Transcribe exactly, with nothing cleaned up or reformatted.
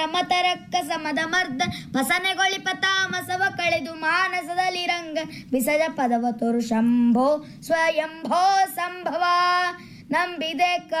ಮತರಕ್ಕ ಸಮದ ಮರ್ದ ಪಸನೆಗೊಳಿಪ ತಾಮಸವ ಕಳೆದು ಮಾನಸದಲ್ಲಿ ರಂಗ ಬಿಸಜ ಪದವ ತೋರು ಶಂಭೋ ಸ್ವಯಂಭೋ ಸಂಭವ ನಂಬಿದೆ